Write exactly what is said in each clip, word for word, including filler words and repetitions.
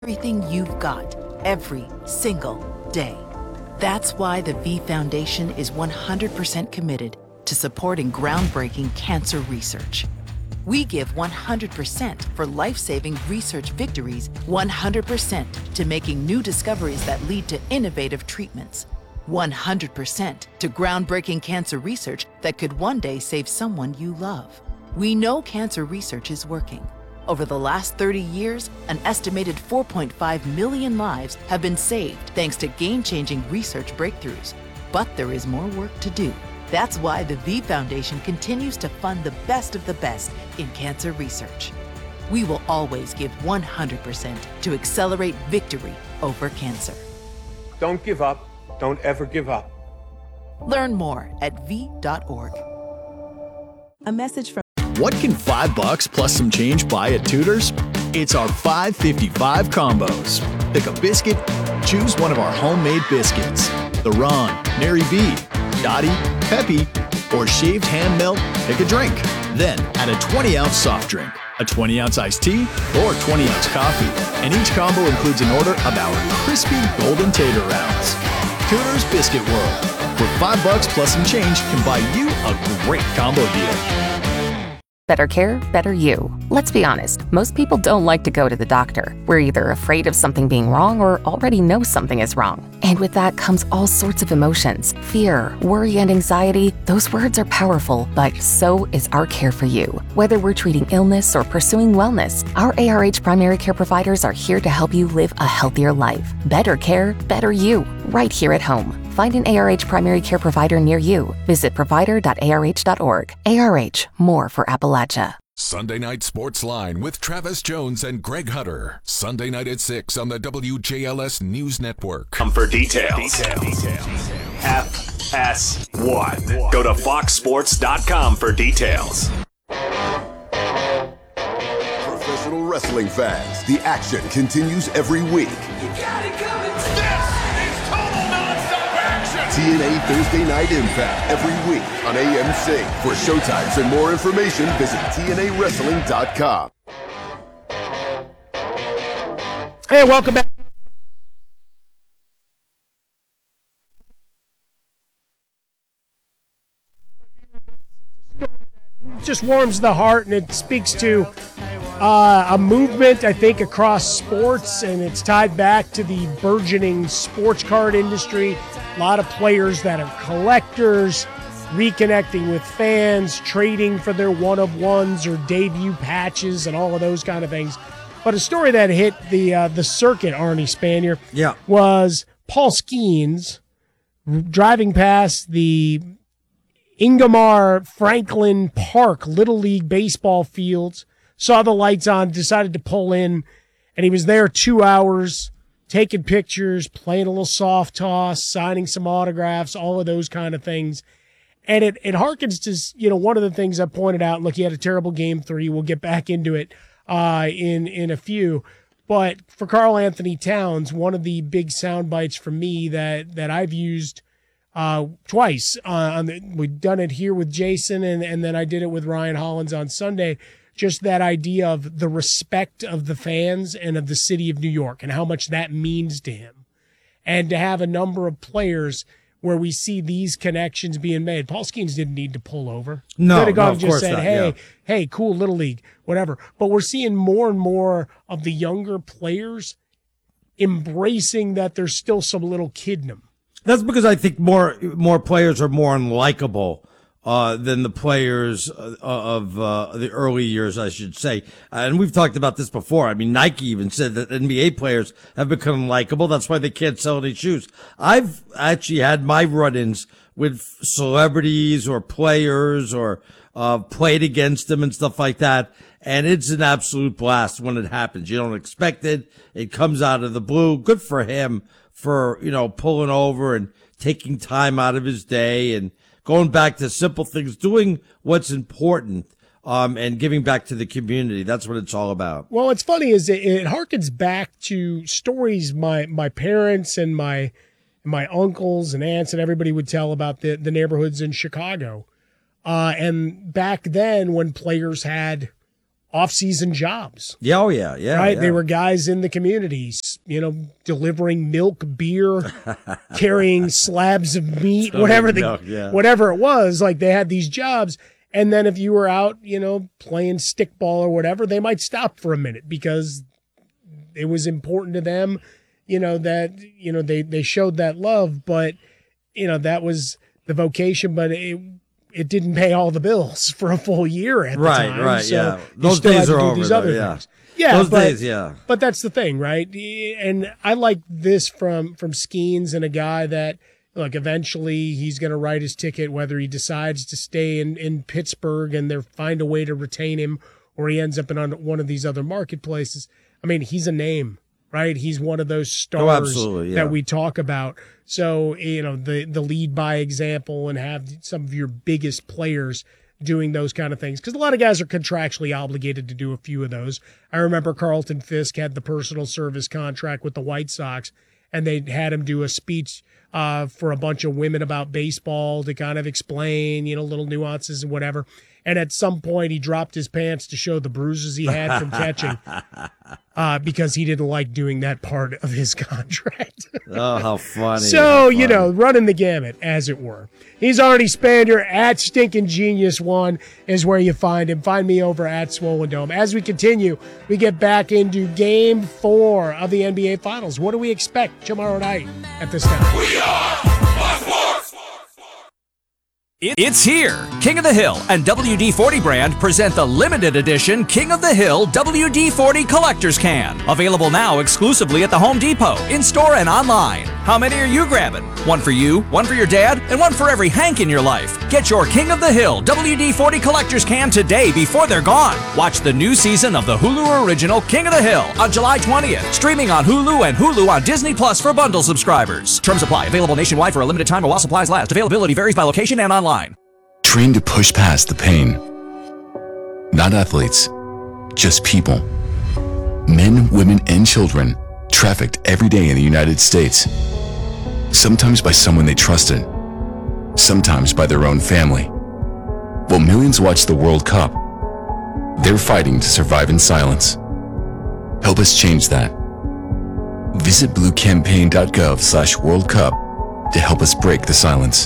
Everything you've got, every single day. That's why the V Foundation is one hundred percent committed to supporting groundbreaking cancer research. We give one hundred percent for life-saving research victories, one hundred percent to making new discoveries that lead to innovative treatments, one hundred percent to groundbreaking cancer research that could one day save someone you love. We know cancer research is working. Over the last thirty years, an estimated four point five million lives have been saved thanks to game-changing research breakthroughs. But there is more work to do. That's why the V Foundation continues to fund the best of the best in cancer research. We will always give one hundred percent to accelerate victory over cancer. Don't give up. Don't ever give up. Learn more at v dot org. A message from What can five bucks plus some change buy at Tudor's? It's our five fifty-five combos. Pick a biscuit, choose one of our homemade biscuits. The Ron, Mary B, Dottie, Peppy, or shaved hand melt, pick a drink. Then add a twenty ounce soft drink, a twenty ounce iced tea, or twenty ounce coffee. And each combo includes an order of our crispy golden tater rounds. Tudor's Biscuit World, where five bucks plus some change can buy you a great combo deal. Better care, better you. Let's be honest, most people don't like to go to the doctor. We're either afraid of something being wrong or already know something is wrong. And with that comes all sorts of emotions. Fear, worry, and anxiety. Those words are powerful, but so is our care for you. Whether we're treating illness or pursuing wellness, our A R H primary care providers are here to help you live a healthier life. Better care, better you, right here at home. Find an A R H primary care provider near you. Visit provider dot a r h dot org. A R H, more for Appalachia. Sunday Night Sports Line with Travis Jones and Greg Hutter. Sunday night at six on the W J L S News Network. Come for details. details. F S one. Go to fox sports dot com for details. Professional wrestling fans, the action continues every week. You got it coming. This is total nonstop action. T N A Thursday Night Impact every week on A M C. For showtimes and more information, visit T N A wrestling dot com. Hey, welcome back. It just warms the heart, and it speaks to uh, a movement, I think, across sports, and it's tied back to the burgeoning sports card industry. A lot of players that are collectors, reconnecting with fans, trading for their one-of-ones or debut patches and all of those kind of things. But a story that hit the uh, the circuit, Arnie Spanier, yeah. was Paul Skeens driving past the Ingomar Franklin Park Little League baseball fields, saw the lights on, decided to pull in, and he was there two hours, taking pictures, playing a little soft toss, signing some autographs, all of those kind of things. And it, it harkens to, you know, one of the things I pointed out. Look, he had a terrible game three. We'll get back into it uh, in, in a few. But for Karl Anthony Towns, one of the big sound bites for me that, that I've used uh, twice. Uh, on the, we've done it here with Jason, and, and then I did it with Ryan Hollins on Sunday. Just that idea of the respect of the fans and of the city of New York and how much that means to him. And to have a number of players where we see these connections being made. Paul Skeens didn't need to pull over. No, Could have gone no, and of just course said, not, hey, yeah. hey, cool, Little League, whatever. But we're seeing more and more of the younger players embracing that there's still some little kid in them. That's because I think more more players are more unlikable uh, than the players uh, of uh, the early years, I should say. And we've talked about this before. I mean, Nike even said that N B A players have become likable. That's why they can't sell any shoes. I've actually had my run-ins with celebrities or players or uh, played against them and stuff like that. And it's an absolute blast when it happens. You don't expect it. It comes out of the blue. Good for him for, you know, pulling over and taking time out of his day and going back to simple things, doing what's important, um, and giving back to the community. That's what it's all about. Well, what's funny is it, it harkens back to stories my, my parents and my my uncles and aunts and everybody would tell about the, the neighborhoods in Chicago. Uh, and back then when players had off-season jobs. Yeah, oh yeah, yeah. Right? Yeah. They were guys in the communities, you know, delivering milk, beer, carrying slabs of meat, whatever the, milk, yeah. whatever it was. Like they had these jobs. And then if you were out, you know, playing stickball or whatever, they might stop for a minute because it was important to them, you know, that, you know, they, they showed that love, but, you know, that was the vocation, but it, it didn't pay all the bills for a full year at right, the time. Right, so yeah. you Those still had days to are do over, these though, other yeah. things. Yeah, Those but, days, yeah. But that's the thing, right? And I like this from, from Skeens and a guy that, look, eventually he's going to write his ticket, whether he decides to stay in, in Pittsburgh and they find a way to retain him or he ends up in on one of these other marketplaces. I mean, he's a name, right? He's one of those stars oh, absolutely, yeah. that we talk about. So, you know, the, the lead by example and have some of your biggest players doing those kind of things. Because a lot of guys are contractually obligated to do a few of those. I remember Carlton Fisk had the personal service contract with the White Sox, and they had him do a speech uh, for a bunch of women about baseball to kind of explain, you know, little nuances and whatever. And at some point, he dropped his pants to show the bruises he had from catching uh, because he didn't like doing that part of his contract. Oh, how funny. So, how funny. you know, running the gamut, as it were. He's Arnie Spander at Stinkin' Genius One is where you find him. Find me over at Swollen Dome. As we continue, we get back into game four of the N B A Finals. What do we expect tomorrow night at this time? We are Fox Sports. It's here. King of the Hill and W D forty brand present the limited edition King of the Hill W D forty Collector's Can. Available now exclusively at the Home Depot, in-store and online. How many are you grabbing? One for you, one for your dad, and one for every Hank in your life. Get your King of the Hill W D forty Collector's Can today before they're gone. Watch the new season of the Hulu original King of the Hill on July twentieth. Streaming on Hulu and Hulu on Disney Plus for bundle subscribers. Terms apply. Available nationwide for a limited time or while supplies last. Availability varies by location and online. Trained to push past the pain. Not athletes, just people. Men, women, and children trafficked every day in the United States. Sometimes by someone they trusted, sometimes by their own family. While millions watch the World Cup, they're fighting to survive in silence. Help us change that. Visit bluecampaign.gov slash World Cup to help us break the silence.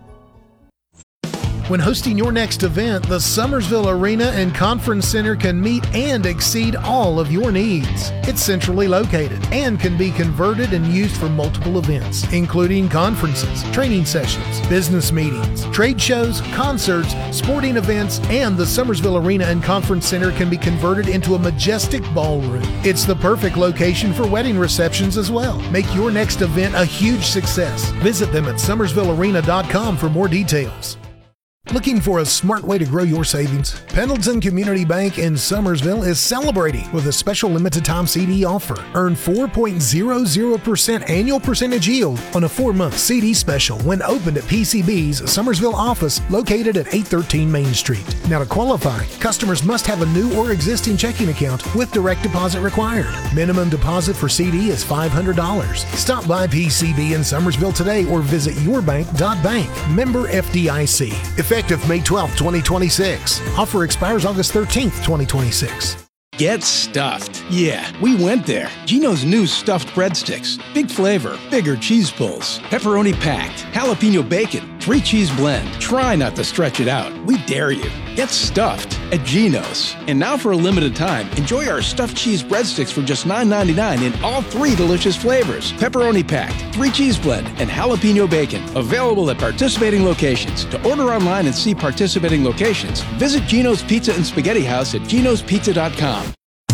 When hosting your next event, the Summersville Arena and Conference Center can meet and exceed all of your needs. It's centrally located and can be converted and used for multiple events, including conferences, training sessions, business meetings, trade shows, concerts, sporting events, and the Summersville Arena and Conference Center can be converted into a majestic ballroom. It's the perfect location for wedding receptions as well. Make your next event a huge success. Visit them at summersville arena dot com for more details. Looking for a smart way to grow your savings? Pendleton Community Bank in Summersville is celebrating with a special limited time C D offer. Earn four point zero zero percent annual percentage yield on a four-month C D special when opened at P C B's Summersville office located at eight thirteen Main Street. Now to qualify, customers must have a new or existing checking account with direct deposit required. Minimum deposit for C D is five hundred dollars. Stop by P C B in Summersville today or visit yourbank dot bank. Member F D I C. Effective May twelfth, twenty twenty-six. Offer expires August thirteenth, twenty twenty-six. Get stuffed. Yeah, we went there. Gino's new stuffed breadsticks. Big flavor, bigger cheese pulls, pepperoni packed, jalapeno bacon, three cheese blend. Try not to stretch it out. We dare you. Get stuffed at Gino's. And now for a limited time, enjoy our stuffed cheese breadsticks for just nine ninety-nine in all three delicious flavors. Pepperoni packed, three cheese blend, and jalapeno bacon. Available at participating locations. To order online and see participating locations, visit Gino's Pizza and Spaghetti House at ginos pizza dot com.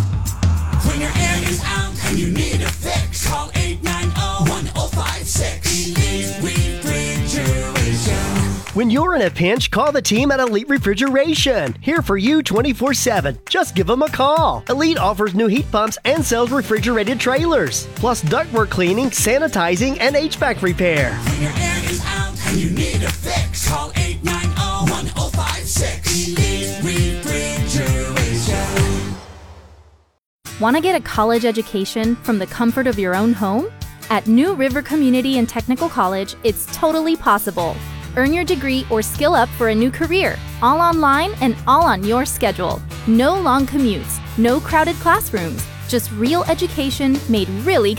When your air is out and you need a fix, call eight nine zero, one zero five six. Elite Refrigeration. When you're in a pinch, call the team at Elite Refrigeration. Here for you twenty-four seven. Just give them a call. Elite offers new heat pumps and sells refrigerated trailers, plus ductwork cleaning, sanitizing, and H V A C repair. When your air is out and you need a fix, call eight nine zero, one zero five six. Elite Refrigeration. Want to get a college education from the comfort of your own home? At New River Community and Technical College, it's totally possible. Earn your degree or skill up for a new career, all online and all on your schedule. No long commutes, no crowded classrooms, just real education made really